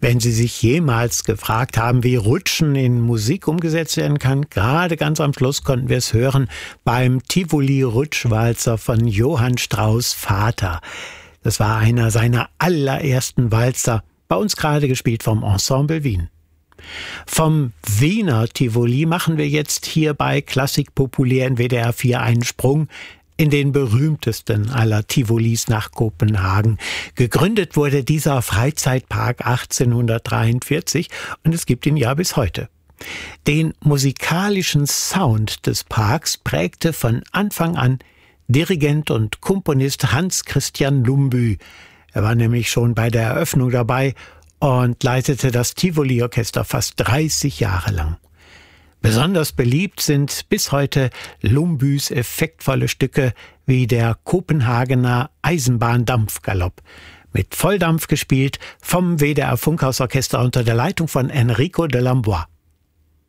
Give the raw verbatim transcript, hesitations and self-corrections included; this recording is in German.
Wenn Sie sich jemals gefragt haben, wie Rutschen in Musik umgesetzt werden kann, gerade ganz am Schluss konnten wir es hören beim Tivoli-Rutschwalzer von Johann Strauss Vater. Das war einer seiner allerersten Walzer, bei uns gerade gespielt vom Ensemble Wien. Vom Wiener Tivoli machen wir jetzt hier bei Klassik populär in W D R vier einen Sprung in den berühmtesten aller Tivolis nach Kopenhagen. Gegründet wurde dieser Freizeitpark achtzehnhundertdreiundvierzig und es gibt ihn ja bis heute. Den musikalischen Sound des Parks prägte von Anfang an Dirigent und Komponist Hans Christian Lumbye. Er war nämlich schon bei der Eröffnung dabei und leitete das Tivoli-Orchester fast dreißig Jahre lang. Besonders beliebt sind bis heute Lumbyes effektvolle Stücke wie der Kopenhagener Eisenbahndampfgalopp, mit Volldampf gespielt vom W D R Funkhausorchester unter der Leitung von Enrico de Lambois.